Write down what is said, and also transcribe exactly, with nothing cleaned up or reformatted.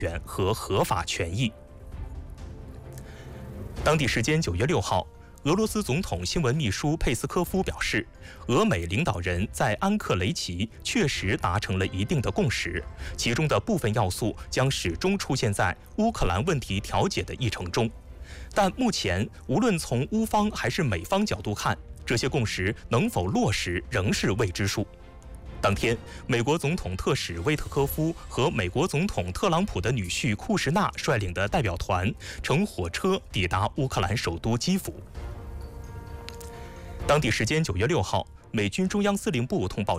权和合法权益。当地时间九月六号，俄罗斯总统新闻秘书佩斯科夫表示，俄美领导人在安克雷奇确实达成了一定的共识，其中的部分要素将始终出现在乌克兰问题调解的议程中。但目前，无论从乌方还是美方角度看，这些共识能否落实仍是未知数。当天，美国总统特使威特科夫和美国总统特朗普的女婿库什纳率领的代表团乘火车抵达乌克兰首都基辅。当地时间九月六号，美军中央司令部通报